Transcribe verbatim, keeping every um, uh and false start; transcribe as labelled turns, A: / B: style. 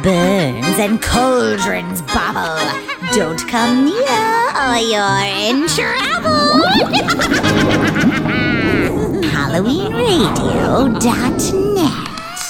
A: burns and cauldrons bubble. Don't come near or you're in trouble. Halloween Radio dot net